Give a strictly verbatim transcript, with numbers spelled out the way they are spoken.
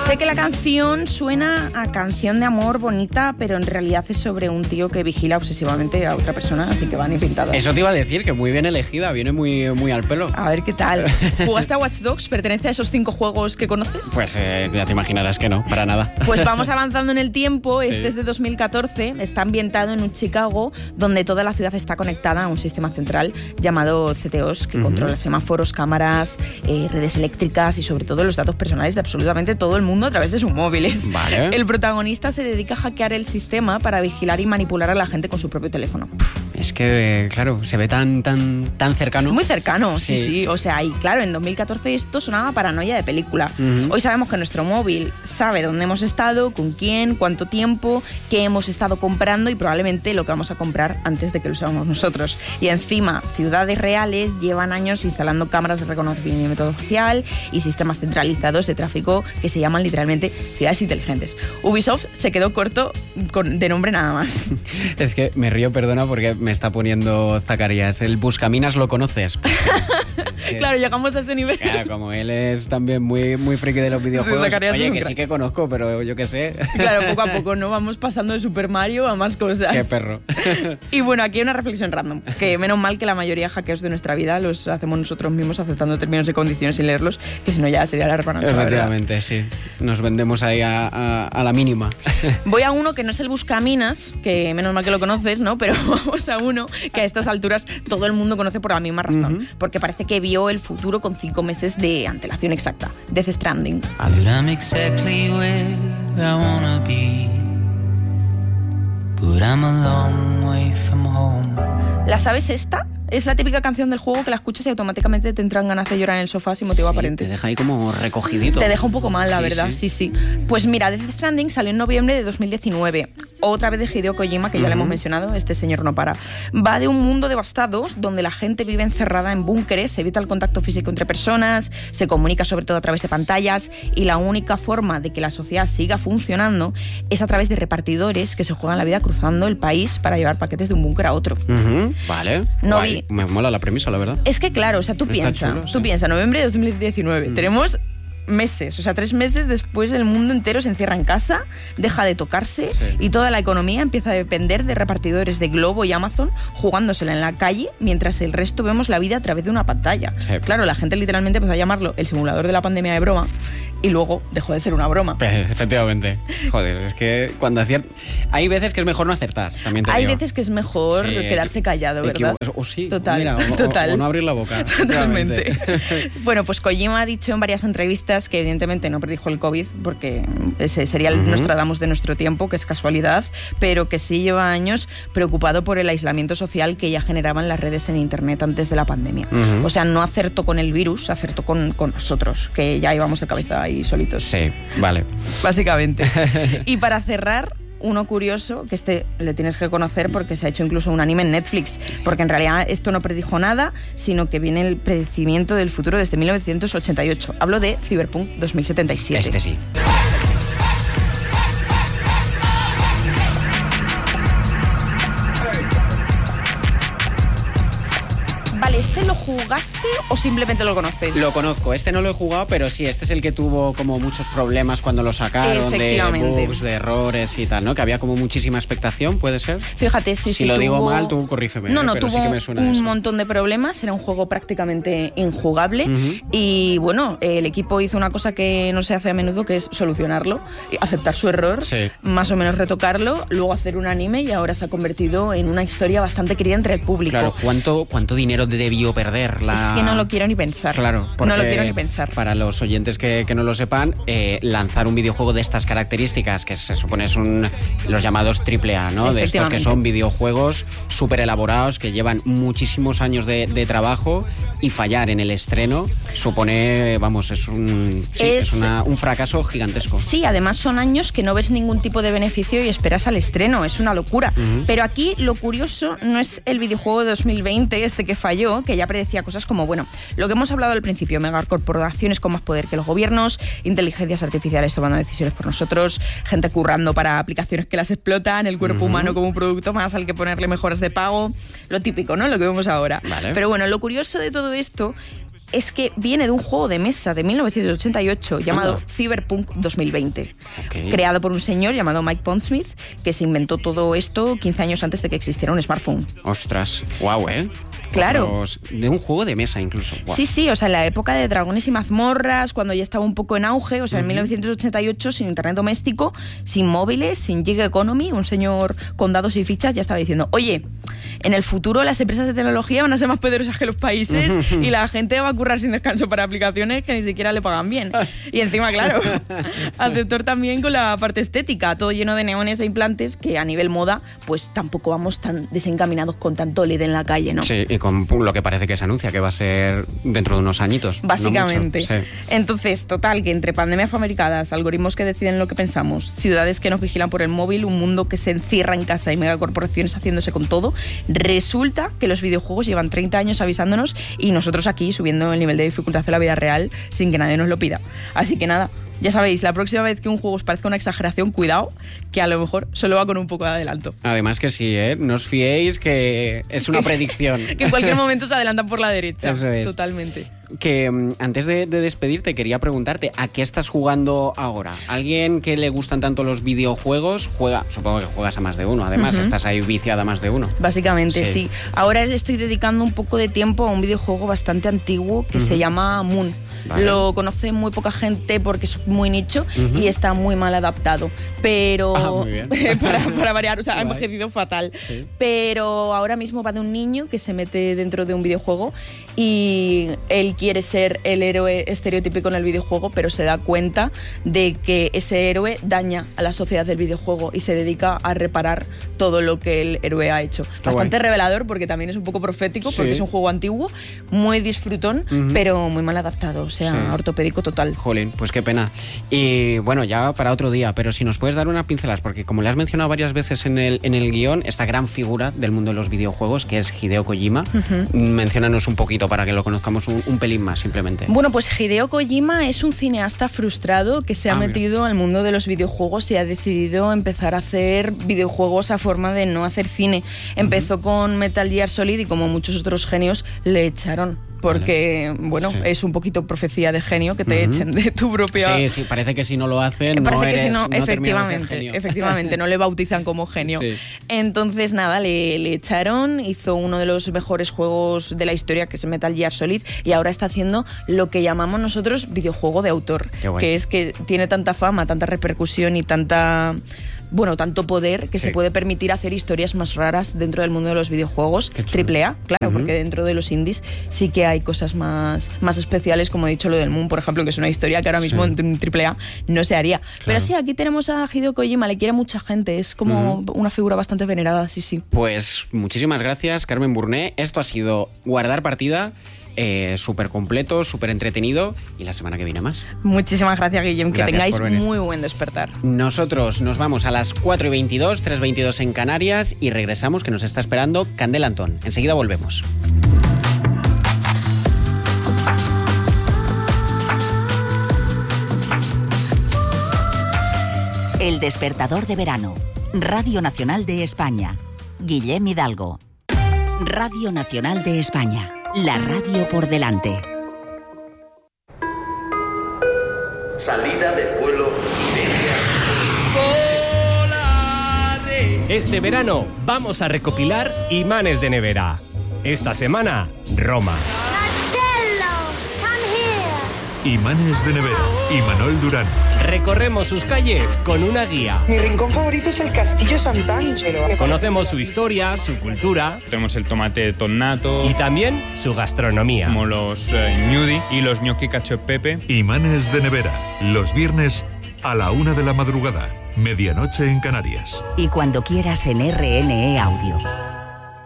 Sé que la canción suena a canción de amor bonita, pero en realidad es sobre un tío que vigila obsesivamente a otra persona, así que va ni pintado. Eso te iba a decir, que muy bien elegida, viene muy, muy al pelo. A ver qué tal. ¿Jugaste a Watch Dogs? ¿Pertenece a esos cinco juegos que conoces? Pues eh, ya te imaginarás que no, para nada. Pues vamos avanzando en el tiempo. Sí. Este es de dos mil catorce, está ambientado en un Chicago donde toda la ciudad está conectada a un sistema central llamado C T O S, que uh-huh. controla semáforos, cámaras, eh, redes eléctricas y sobre todo los datos personales de absolutamente todo el mundo a través de sus móviles. Vale. El protagonista se dedica a hackear el sistema para vigilar y manipular a la gente con su propio teléfono. Es que, claro, se ve tan tan tan cercano. Muy cercano, sí, sí, sí. O sea, y claro, en dos mil catorce esto sonaba paranoia de película. Uh-huh. Hoy sabemos que nuestro móvil sabe dónde hemos estado, con quién, cuánto tiempo, qué hemos estado comprando y probablemente lo que vamos a comprar antes de que lo sepamos nosotros. Y encima, ciudades reales llevan años instalando cámaras de reconocimiento facial y sistemas centralizados de tráfico que se llaman literalmente ciudades inteligentes. Ubisoft se quedó corto con, de nombre nada más. Es que me río, perdona, porque me está poniendo Zacarías. El Buscaminas lo conoces. Pues, es que, claro, llegamos a ese nivel. Claro, como él es también muy, muy friki de los videojuegos. Sí, Zacarías oye, es un que crack. sí que conozco, pero yo qué sé. Claro, poco a poco, ¿no? Vamos pasando de Super Mario a más cosas. Qué perro. Y bueno, aquí hay una reflexión random, que menos mal que la mayoría de hackeos de nuestra vida los hacemos nosotros mismos aceptando términos y condiciones sin leerlos, que si no ya sería la reparanza. Efectivamente, sí. Nos vendemos ahí a, a, a la mínima. Voy a uno que no es el Buscaminas, que menos mal que lo conoces, ¿no? Pero vamos a uno que a estas alturas todo el mundo conoce por la misma razón, uh-huh. porque parece que vio el futuro con cinco meses de antelación exacta. Death Stranding. I'm exactly where I wanna be, but I'm a long way from home. ¿La sabes esta? Es la típica canción del juego que la escuchas y automáticamente te entran ganas de llorar en el sofá sin motivo sí, aparente. Te deja ahí como recogidito. Te deja un poco mal, la sí, verdad, sí. sí, sí. Pues mira, Death Stranding salió en noviembre de dos mil diecinueve. Otra vez de Hideo Kojima, que ya uh-huh. le hemos mencionado, este señor no para. Va de un mundo devastado donde la gente vive encerrada en búnkeres, se evita el contacto físico entre personas, se comunica sobre todo a través de pantallas y la única forma de que la sociedad siga funcionando es a través de repartidores que se juegan la vida cruzando el país para llevar paquetes de un búnker a otro. Uh-huh. Vale. No vi... Me mola la premisa, la verdad. Es que claro, o sea, tú piensas, tú sí. piensas, noviembre de dos mil diecinueve, mm. tenemos meses, o sea, tres meses después el mundo entero se encierra en casa, deja de tocarse sí. y toda la economía empieza a depender de repartidores de Globo y Amazon jugándosela en la calle, mientras el resto vemos la vida a través de una pantalla. Sí. Claro, la gente literalmente empezó a llamarlo el simulador de la pandemia de broma y luego dejó de ser una broma. Efectivamente. Joder, es que cuando acierta... Hay veces que es mejor no acertar, también te Hay digo. veces que es mejor sí, quedarse callado, ¿verdad? Equivo... O sí, total, mira, o, total. O, o no abrir la boca. Totalmente. Bueno, pues Kojima ha dicho en varias entrevistas que evidentemente no predijo el COVID, porque ese sería el uh-huh. Nostradamus de nuestro tiempo, que es casualidad, pero que sí lleva años preocupado por el aislamiento social que ya generaban las redes en internet antes de la pandemia. Uh-huh. O sea, no acertó con el virus, acertó con, con nosotros, que ya íbamos de cabeza ahí solitos. Sí, vale. Básicamente. Y para cerrar, uno curioso, que este le tienes que conocer porque se ha hecho incluso un anime en Netflix, porque en realidad esto no predijo nada, sino que viene el predecimiento del futuro desde mil novecientos ochenta y ocho. Hablo de Cyberpunk dos mil setenta y siete. Este sí. ¿Este lo jugaste o simplemente lo conoces? Lo conozco, este no lo he jugado, pero sí, este es el que tuvo como muchos problemas cuando lo sacaron, de bugs, de errores y tal, ¿no? Que había como muchísima expectación, ¿puede ser? Fíjate, sí, si sí. lo tuvo... digo mal, tú corrígeme. No, no, ¿eh? Pero tuvo sí que me suena un eso. montón de problemas, era un juego prácticamente injugable uh-huh. y bueno, el equipo hizo una cosa que no se hace a menudo, que es solucionarlo, aceptar su error, sí. más o menos retocarlo, luego hacer un anime y ahora se ha convertido en una historia bastante querida entre el público. Claro, ¿cuánto, cuánto dinero debió perder la... Es que no lo quiero ni pensar. Claro, no lo quiero ni pensar. Para los oyentes que, que no lo sepan, eh, lanzar un videojuego de estas características, que se supone es un los llamados triple A, ¿no? De estos que son videojuegos súper elaborados, que llevan muchísimos años de, de trabajo, y fallar en el estreno supone, vamos, es un, sí, es, es una, un fracaso gigantesco. Sí, además son años que no ves ningún tipo de beneficio y esperas al estreno, es una locura. Uh-huh. Pero aquí lo curioso no es el videojuego de dos mil veinte, este que falló, que ya predecía cosas como, bueno, lo que hemos hablado al principio, megacorporaciones con más poder que los gobiernos, inteligencias artificiales tomando decisiones por nosotros, gente currando para aplicaciones que las explotan, el cuerpo uh-huh. humano como un producto más al que ponerle mejoras de pago, lo típico, ¿no? Lo que vemos ahora. Vale. Pero bueno, lo curioso de todo esto es que viene de un juego de mesa de mil novecientos ochenta y ocho llamado uh-huh. Cyberpunk dos mil veinte, okay. creado por un señor llamado Mike Pondsmith, que se inventó todo esto quince años antes de que existiera un smartphone. Ostras, guau, ¿eh? Claro. De un juego de mesa incluso. Wow. Sí, sí, o sea, en la época de Dragones y Mazmorras, cuando ya estaba un poco en auge, o sea, uh-huh. en mil novecientos ochenta y ocho, sin internet doméstico, sin móviles, sin gig economy, un señor con dados y fichas ya estaba diciendo, oye, en el futuro las empresas de tecnología van a ser más poderosas que los países uh-huh. y la gente va a currar sin descanso para aplicaciones que ni siquiera le pagan bien. Y encima, claro, aceptor también con la parte estética, todo lleno de neones e implantes, que a nivel moda, pues tampoco vamos tan desencaminados con tanto L E D en la calle, ¿no? Sí, y con lo que parece que se anuncia, que va a ser dentro de unos añitos. Básicamente. No mucho, sí. Entonces, total, que entre pandemias fabricadas, algoritmos que deciden lo que pensamos, ciudades que nos vigilan por el móvil, un mundo que se encierra en casa y megacorporaciones haciéndose con todo, resulta que los videojuegos llevan treinta años avisándonos y nosotros aquí subiendo el nivel de dificultad de la vida real sin que nadie nos lo pida. Así que nada, ya sabéis, la próxima vez que un juego os parezca una exageración, cuidado, que a lo mejor solo va con un poco de adelanto. Además que sí, ¿eh? No os fiéis, que es una predicción. Que en cualquier momento se adelantan por la derecha. Eso es. Totalmente. Que um, antes de, de despedirte quería preguntarte, ¿a qué estás jugando ahora? ¿Alguien que le gustan tanto los videojuegos juega? Supongo que juegas a más de uno, además, uh-huh. estás ahí viciada a más de uno. Básicamente, sí. sí. Ahora estoy dedicando un poco de tiempo a un videojuego bastante antiguo que uh-huh. se llama Moon. Vale. Lo conoce muy poca gente porque es muy nicho uh-huh. y está muy mal adaptado. Pero ah, muy bien. para, para variar, o sea, ha Guay. envejecido fatal. Sí. Pero ahora mismo va de un niño que se mete dentro de un videojuego y él quiere ser el héroe estereotípico en el videojuego, pero se da cuenta de que ese héroe daña a la sociedad del videojuego y se dedica a reparar todo lo que el héroe ha hecho. Qué Bastante guay. revelador porque también es un poco profético, Sí. porque es un juego antiguo, muy disfrutón, uh-huh. pero muy mal adaptado, o sea, Sí. ortopédico total. Jolín, pues qué pena. Y bueno, ya para otro día, pero si nos puedes dar unas pinceladas, porque como le has mencionado varias veces en el, en el guión, esta gran figura del mundo de los videojuegos, que es Hideo Kojima, uh-huh. menciónanos un poquito para que lo conozcamos un, un pelín más, simplemente. Bueno, pues Hideo Kojima es un cineasta frustrado que se ha ah, metido mira. al mundo de los videojuegos y ha decidido empezar a hacer videojuegos a forma de no hacer cine. Empezó uh-huh. con Metal Gear Solid y como muchos otros genios le echaron. Porque, vale. bueno, sí. es un poquito profecía de genio que te uh-huh. echen de tu propia... Sí, sí, parece que si no lo hacen parece no que eres, si no, no efectivamente, efectivamente, no le bautizan como genio. Sí. Entonces, nada, le, le echaron, hizo uno de los mejores juegos de la historia, que es Metal Gear Solid, y ahora está haciendo lo que llamamos nosotros videojuego de autor, que es que tiene tanta fama, tanta repercusión y tanta... bueno, tanto poder que sí. se puede permitir hacer historias más raras dentro del mundo de los videojuegos. Triple A, claro, uh-huh. porque dentro de los indies sí que hay cosas más, más especiales, como he dicho, lo del Moon, por ejemplo, que es una historia que ahora mismo sí. en Triple A no se haría. Claro. Pero sí, aquí tenemos a Hideo Kojima, le quiere mucha gente, es como uh-huh. una figura bastante venerada, sí, sí. Pues muchísimas gracias, Carmen Burné. Esto ha sido Guardar Partida. Eh, súper completo, súper entretenido, y la semana que viene más. Muchísimas gracias, Guillem, que gracias tengáis muy buen despertar. Nosotros nos vamos a las cuatro y veintidós, tres y veintidós en Canarias, y regresamos, que nos está esperando Candela Antón. Enseguida volvemos. El despertador de verano. Radio Nacional de España. Guillem Hidalgo. Radio Nacional de España. La radio por delante. Salida del vuelo Iberia. Este verano vamos a recopilar imanes de nevera. Esta semana, Roma. Imanes de nevera. Imanol Durán. Recorremos sus calles con una guía. Mi rincón favorito es el Castillo Sant'Angelo. Conocemos su historia, su cultura. Tenemos el tomate tonnato. Y también su gastronomía. Como los eh, gnudi y los gnocchi cacio e pepe. Imanes de nevera. Los viernes a la una de la madrugada. Medianoche en Canarias. Y cuando quieras en R N E Audio.